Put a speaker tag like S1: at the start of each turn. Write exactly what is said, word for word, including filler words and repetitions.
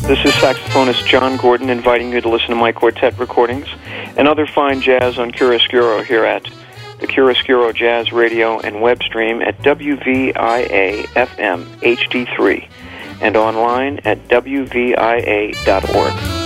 S1: This is saxophonist John Gordon inviting you to listen to my quartet recordings and other fine jazz on Chiaroscuro here at the Chiaroscuro Jazz Radio and web stream at W V I A F M H D three and online at W V I A dot org.